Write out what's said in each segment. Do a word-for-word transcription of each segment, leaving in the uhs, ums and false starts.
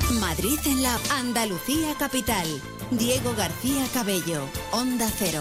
Madrid en la Andalucía capital. Diego García Cabello, Onda Cero.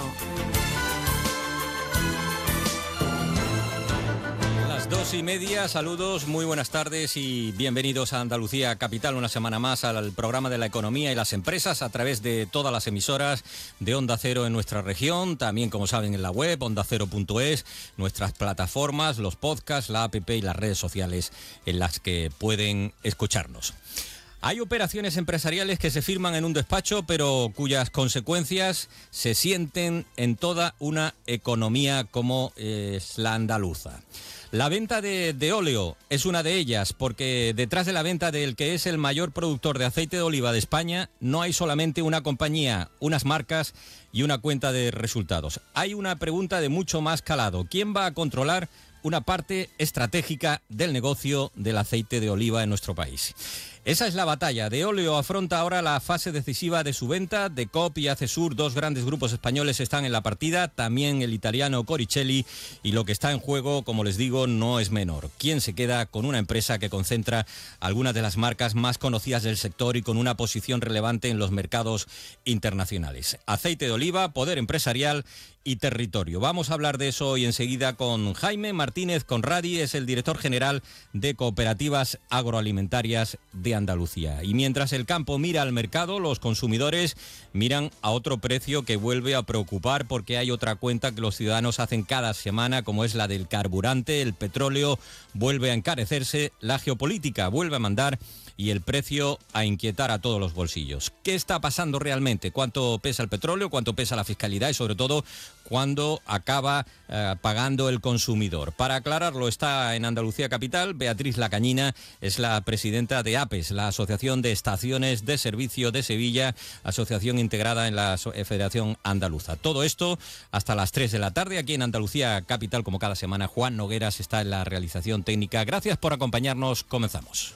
Las dos y media, saludos, muy buenas tardes y bienvenidos a Andalucía Capital, una semana más al programa de la economía y las empresas a través de todas las emisoras de Onda Cero en nuestra región, también como saben en la web, onda cero punto es, nuestras plataformas, los podcasts, la app y las redes sociales en las que pueden escucharnos. Hay operaciones empresariales que se firman en un despacho, pero cuyas consecuencias se sienten en toda una economía como es la andaluza. La venta de, de óleo es una de ellas, porque detrás de la venta del que es el mayor productor de aceite de oliva de España, no hay solamente una compañía, unas marcas y una cuenta de resultados. Hay una pregunta de mucho más calado. ¿Quién va a controlar una parte estratégica del negocio del aceite de oliva en nuestro país? Esa es la batalla. De Óleo afronta ahora la fase decisiva de su venta. De Coop y Acesur, dos grandes grupos españoles, están en la partida, también el italiano Coricelli, y lo que está en juego, como les digo, no es menor. ¿Quién se queda con una empresa que concentra algunas de las marcas más conocidas del sector y con una posición relevante en los mercados internacionales? Aceite de oliva, poder empresarial y territorio. Vamos a hablar de eso hoy enseguida con Jaime Martínez Conradi, es el director general de Cooperativas Agroalimentarias de Andalucía. Y mientras el campo mira al mercado, los consumidores miran a otro precio que vuelve a preocupar, porque hay otra cuenta que los ciudadanos hacen cada semana, como es la del carburante. El petróleo vuelve a encarecerse, la geopolítica vuelve a mandar y el precio a inquietar a todos los bolsillos. ¿Qué está pasando realmente? ¿Cuánto pesa el petróleo? ¿Cuánto pesa la fiscalidad? Y sobre todo, ¿cuándo acaba eh, pagando el consumidor? Para aclararlo, está en Andalucía Capital Beatriz Lacañina, es la presidenta de APES, la Asociación de Estaciones de Servicio de Sevilla, asociación integrada en la Federación Andaluza. Todo esto hasta las tres de la tarde aquí en Andalucía Capital, como cada semana. Juan Nogueras está en la realización técnica. Gracias por acompañarnos. Comenzamos.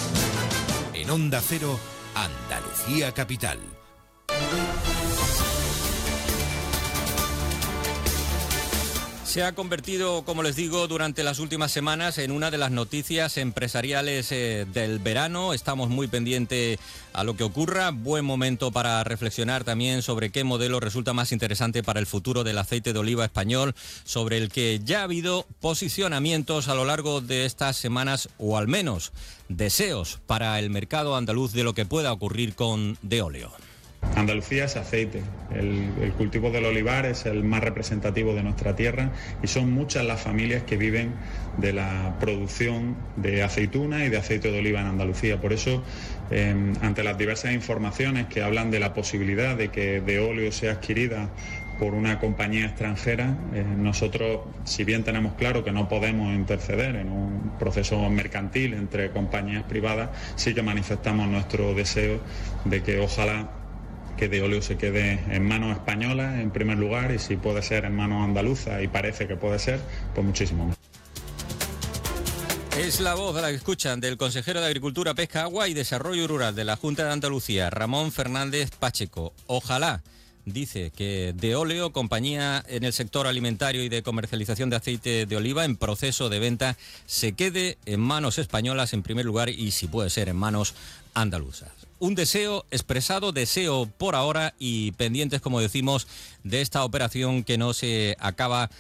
En Onda Cero, Andalucía Capital. Se ha convertido, como les digo, durante las últimas semanas en una de las noticias empresariales eh, del verano. Estamos muy pendientes a lo que ocurra. Buen momento para reflexionar también sobre qué modelo resulta más interesante para el futuro del aceite de oliva español, sobre el que ya ha habido posicionamientos a lo largo de estas semanas, o al menos deseos para el mercado andaluz de lo que pueda ocurrir con De Óleo. Andalucía es aceite, el, el cultivo del olivar es el más representativo de nuestra tierra y son muchas las familias que viven de la producción de aceituna y de aceite de oliva en Andalucía. Por eso, eh, ante las diversas informaciones que hablan de la posibilidad de que De Óleo sea adquirida por una compañía extranjera, eh, nosotros, si bien tenemos claro que no podemos interceder en un proceso mercantil entre compañías privadas, sí que manifestamos nuestro deseo de que ojalá que De Óleo se quede en manos españolas en primer lugar, y si puede ser en manos andaluzas, y parece que puede ser, pues muchísimo más. Es la voz de la que escuchan del consejero de Agricultura, Pesca, Agua y Desarrollo Rural de la Junta de Andalucía, Ramón Fernández Pacheco. Ojalá, dice, que De Óleo, compañía en el sector alimentario y de comercialización de aceite de oliva en proceso de venta, se quede en manos españolas en primer lugar y, si puede ser, en manos andaluzas. Un deseo expresado, deseo por ahora, y pendientes, como decimos, de esta operación que no se acaba